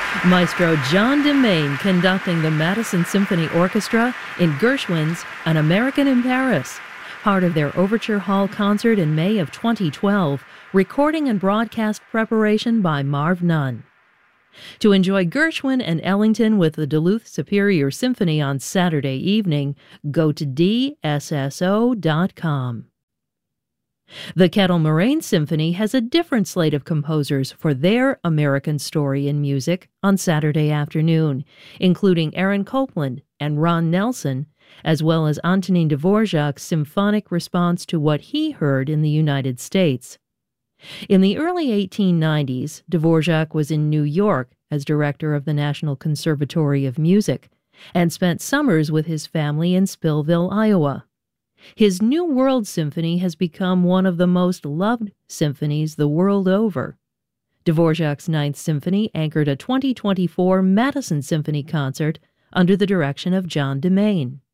Maestro John DeMain conducting the Madison Symphony Orchestra in Gershwin's An American in Paris, part of their Overture Hall concert in May of 2012, recording and broadcast preparation by Marv Nunn. To enjoy Gershwin and Ellington with the Duluth Superior Symphony on Saturday evening, go to dsso.com. The Kettle Moraine Symphony has a different slate of composers for their American Story in Music on Saturday afternoon, including Aaron Copland and Ron Nelson, as well as Antonin Dvorak's symphonic response to what he heard in the United States. In the early 1890s, Dvorak was in New York as director of the National Conservatory of Music and spent summers with his family in Spillville, Iowa. His New World Symphony has become one of the most loved symphonies the world over. Dvorak's Ninth Symphony anchored a 2024 Madison Symphony concert under the direction of John DeMain.